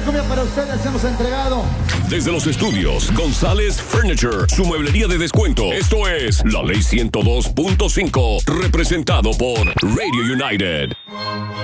cumbia para ustedes hemos entregado. Desde los estudios González Furniture, su mueblería de descuento. Esto es La Ley 102.5, representado por Radio United.